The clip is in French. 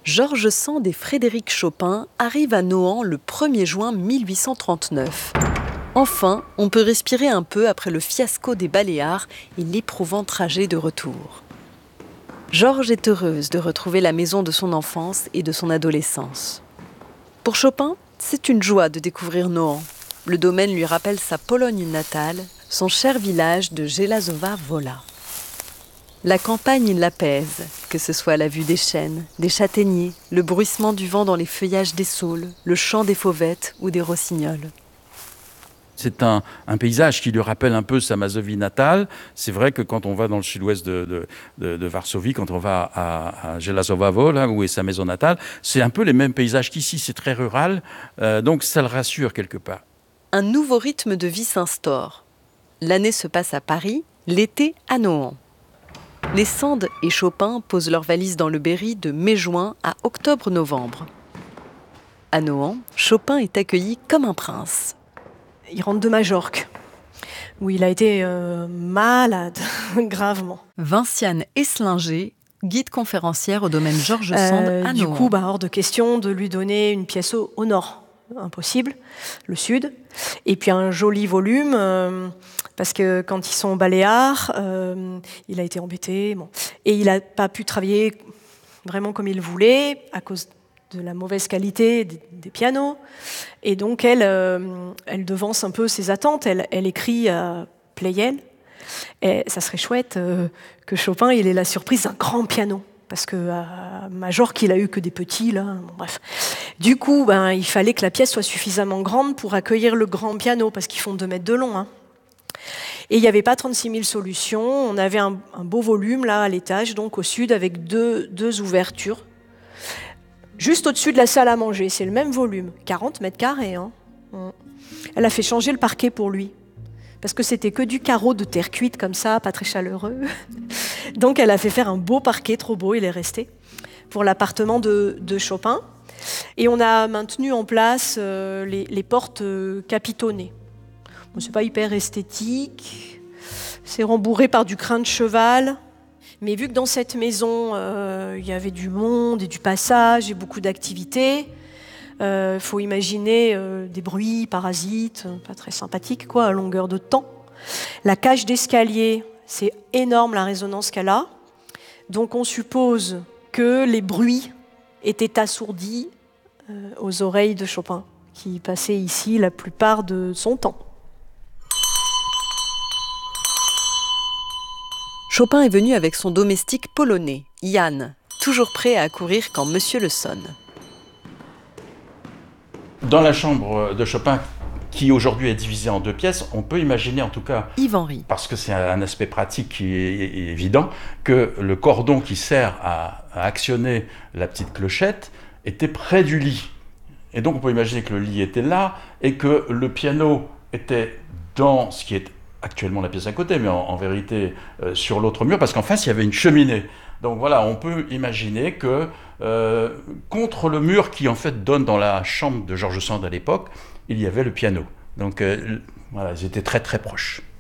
Georges Sand et Frédéric Chopin arrivent à Nohant le 1er juin 1839. Enfin, on peut respirer un peu après le fiasco des Baléares et l'éprouvant trajet de retour. Georges est heureuse de retrouver la maison de son enfance et de son adolescence. Pour Chopin, c'est une joie de découvrir Nohant. Le domaine lui rappelle sa Pologne natale, son cher village de Żelazowa Wola. La campagne l'apaise, que ce soit la vue des chênes, des châtaigniers, le bruissement du vent dans les feuillages des saules, le chant des fauvettes ou des rossignols. C'est un paysage qui lui rappelle un peu sa Mazovie natale. C'est vrai que quand on va dans le sud-ouest de Varsovie, quand on va à Żelazowa Wola, où est sa maison natale, c'est un peu les mêmes paysages qu'ici, c'est très rural, donc ça le rassure quelque part. Un nouveau rythme de vie s'instaure. L'année se passe à Paris, l'été à Nohant. Les Sand et Chopin posent leurs valises dans le Berry de mai-juin à octobre-novembre. À Nohant, Chopin est accueilli comme un prince. Il rentre de Majorque, où il a été malade, gravement. Vinciane Esslinger, guide conférencière au domaine Georges Sand à Nohant. Du coup, hors de question de lui donner une pièce au nord. Impossible, le sud. Et puis un joli volume, parce que quand ils sont aux Baléares, il a été embêté. Bon. Et il n'a pas pu travailler vraiment comme il voulait, à cause de la mauvaise qualité des pianos. Et donc, elle devance un peu ses attentes. Elle écrit à Pleyel. Et ça serait chouette que Chopin il ait la surprise d'un grand piano. Parce qu'à Majorque, il a eu que des petits, là. Bon, bref. Du coup, il fallait que la pièce soit suffisamment grande pour accueillir le grand piano, parce qu'ils font 2 mètres de long. Hein. Et il n'y avait pas 36 000 solutions. On avait un beau volume, là, à l'étage, donc au sud, avec deux ouvertures. Juste au-dessus de la salle à manger, c'est le même volume, 40 mètres carrés. Hein. Elle a fait changer le parquet pour lui. Parce que c'était que du carreau de terre cuite comme ça, pas très chaleureux. Donc elle a fait faire un beau parquet, trop beau, il est resté, pour l'appartement de Chopin. Et on a maintenu en place les portes capitonnées. Bon, c'est pas hyper esthétique, c'est rembourré par du crin de cheval. Mais vu que dans cette maison, il y avait du monde et du passage et beaucoup d'activités, faut imaginer des bruits, parasites, pas très sympathiques, à longueur de temps. La cage d'escalier, c'est énorme la résonance qu'elle a. Donc on suppose que les bruits étaient assourdis aux oreilles de Chopin, qui passait ici la plupart de son temps. Chopin est venu avec son domestique polonais, Jan, toujours prêt à accourir quand Monsieur le sonne. Dans la chambre de Chopin, qui aujourd'hui est divisée en 2 pièces, on peut imaginer en tout cas, Yves-Henri, parce que c'est un aspect pratique qui est évident, que le cordon qui sert à actionner la petite clochette était près du lit. Et donc on peut imaginer que le lit était là et que le piano était dans ce qui est actuellement la pièce à côté, mais en vérité sur l'autre mur, parce qu'en face il y avait une cheminée. Donc voilà, on peut imaginer que contre le mur qui en fait donne dans la chambre de Georges Sand à l'époque, il y avait le piano. Donc voilà, ils étaient très très proches.